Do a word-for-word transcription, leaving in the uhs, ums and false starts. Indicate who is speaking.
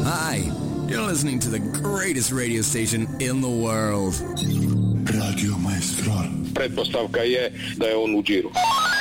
Speaker 1: Hi, you're listening to the greatest radio station in the world.
Speaker 2: Radio Maestro.
Speaker 3: Pretpostavka je da je on u džiru.